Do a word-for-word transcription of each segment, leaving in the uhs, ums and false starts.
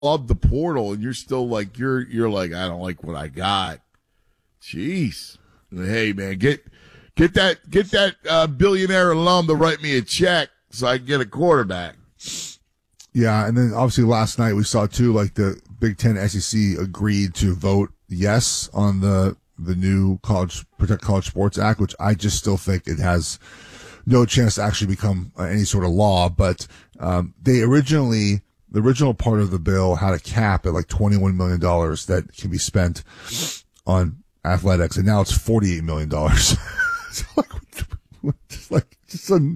love the portal, and you're still like you're you're like I don't like what I got. Jeez, hey man, get get that get that uh, billionaire alum to write me a check so I can get a quarterback. Yeah, and then obviously last night we saw too, like the Big Ten S E C agreed to vote yes on the the new college Protect College Sports Act, which I just still think it has no chance to actually become uh, any sort of law. But um, they originally, the original part of the bill had a cap at like twenty-one million dollars that can be spent on athletics, and now it's forty-eight million dollars. So like, just like just an,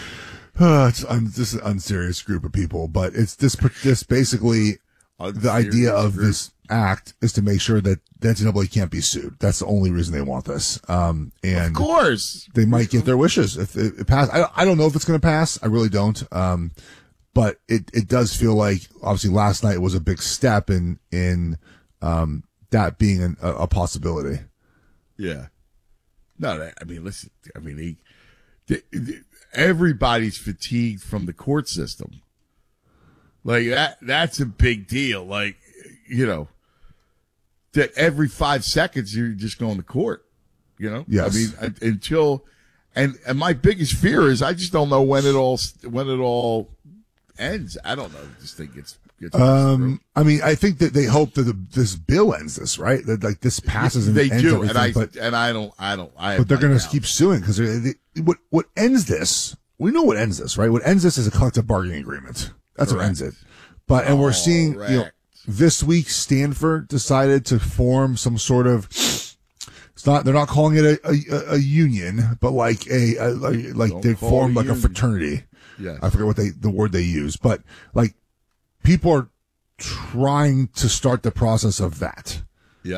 uh, it's un, just an unserious group of people. But it's this this basically the idea of group. This act is to make sure that the N C double A can't be sued. That's the only reason they want this. Um, and of course they might get their wishes if it, it passes. I, I don't know if it's going to pass. I really don't. Um, but it, it does feel like obviously last night was a big step in, in, um, that being an, a, a possibility. Yeah. No, I mean, listen, I mean, he, the, the, everybody's fatigued from the court system. Like that, that's a big deal. Like, you know, that every five seconds you're just going to court, you know? Yes. I mean, until, and, and my biggest fear is I just don't know when it all, when it all ends. I don't know. This thing gets, gets um, I mean, I think that they hope that the, this bill ends this, right? That like this passes and they ends do. everything, And I, but, and I don't, I don't, I, but they're going to doubt. keep suing because what, what ends this, we know what ends this, right? What ends this is a collective bargaining agreement. That's Correct. What ends it. But, and we're seeing, Correct. you know, this week Stanford decided to form some sort of, it's not, they're not calling it a, a, a union, but like a, a like, like they formed like a fraternity. Yeah. I forget what they, the word they use, but like people are trying to start the process of that. Yeah.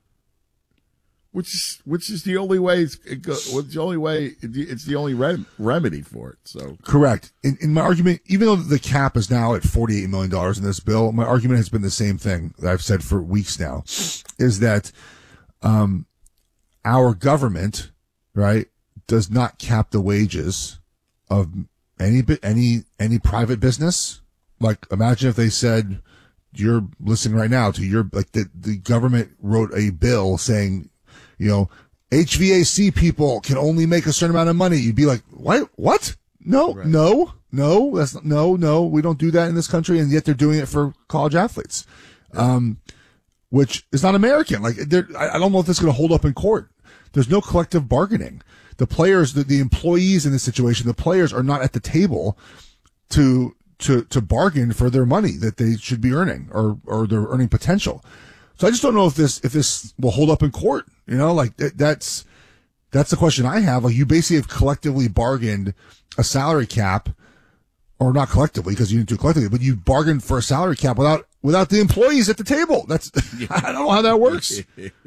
Which is, which is the only way, it's, it go, what's the only way, it's the only rem, remedy for it. So correct. In, in my argument, even though the cap is now at forty-eight million dollars in this bill, my argument has been the same thing that I've said for weeks now, is that, um, our government, right, does not cap the wages of any, any, any private business. Like imagine if they said, you're listening right now to your, like the, the government wrote a bill saying, you know, H V A C people can only make a certain amount of money. You'd be like, what? What? No, right. no, no, that's not, no, no, we don't do that in this country. And yet they're doing it for college athletes, yeah. um, which is not American. Like, I, I don't know if this is going to hold up in court. There's no collective bargaining. The players, the, the employees in this situation, the players are not at the table to, to, to bargain for their money that they should be earning or, or their earning potential. So I just don't know if this, if this will hold up in court. You know, like that, that's, that's the question I have. Like you basically have collectively bargained a salary cap, or not collectively because you didn't do it collectively, but you bargained for a salary cap without, without the employees at the table. That's, I don't know how that works.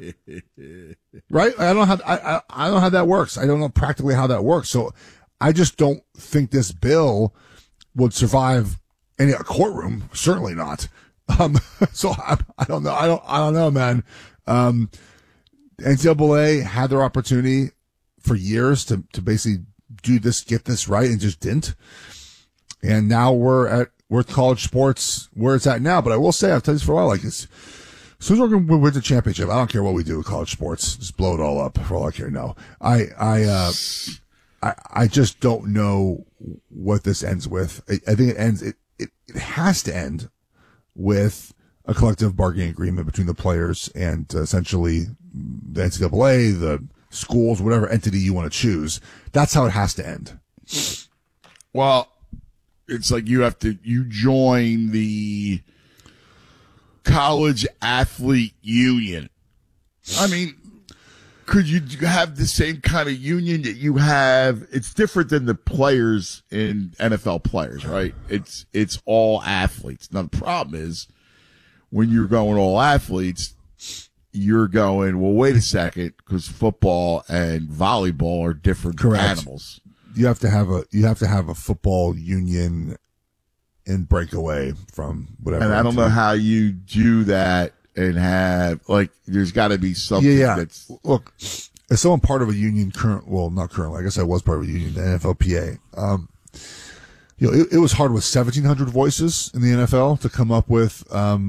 Right? I don't know how, I, I, I don't know how that works. I don't know practically how that works. So I just don't think this bill would survive any courtroom. Certainly not. Um, so I, I don't know. I don't, I don't know, man. Um, N C double A had their opportunity for years to, to basically do this, get this right, and just didn't. And now we're at, we're at college sports where it's at now. But I will say, I've told you this for a while, like it's, as soon as we're going to win the championship, I don't care what we do with college sports. Just blow it all up for all I care. No, I, I, uh, I, I just don't know what this ends with. I, I think it ends, it, it, it has to end with a collective bargaining agreement between the players and uh, essentially the N C double A, the schools, whatever entity you want to choose. That's how it has to end. Well, it's like you have to, you join the college athlete union. I mean, could you have the same kind of union that you have? It's different than the players in N F L players, right? It's, it's all athletes. Now the problem is when you're going all athletes, you're going, well, wait a second, because football and volleyball are different Correct. animals. You have to have a, you have to have a football union and break away from whatever. And I don't know how you do that and have, like, there's got to be something yeah, yeah. that's. Look, as someone part of a union current, well, not currently, I guess I was part of a union, the N F L P A. Um, you know, it, it was hard with seventeen hundred voices in the N F L to come up with um,